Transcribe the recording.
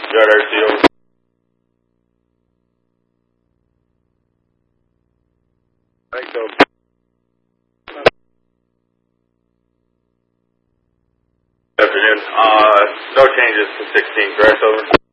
Yard RC over. Thanks, over. Afternoon. No changes to 16, correct, over?